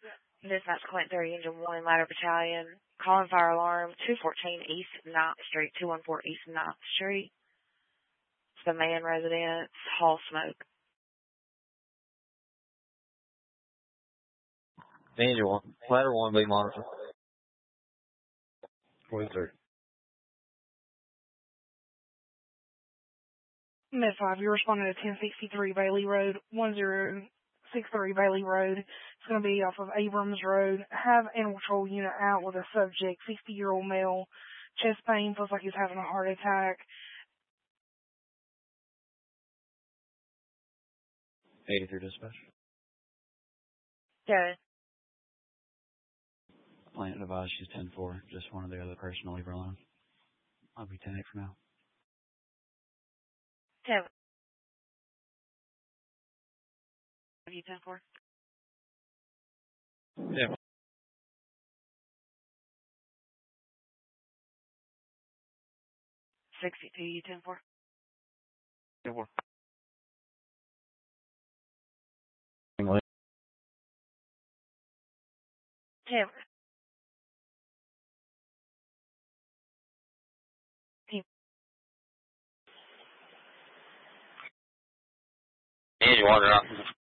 Dispatch Clint 30 Engine 1 Ladder Battalion. Calling fire alarm 214 East 9th Street, 214 East 9th Street. It's the man residence, hall smoke. Engine 1. Ladder 1 be monitored. 23. Med-5, you're responding to 1063 Bailey Road, 1063 Bailey Road. It's going to be off of Abrams Road. Have animal control unit out with a subject, 60-year-old male, chest pain, feels like he's having a heart attack. 83 dispatch. Okay. Plant advised she's 10-4. Just one of the other person to leave her alone. I'll be 10-8 for now. 10. Have you 10-4? Yeah. 62, you 10-4? 10-4. 10. Engine 1 drop.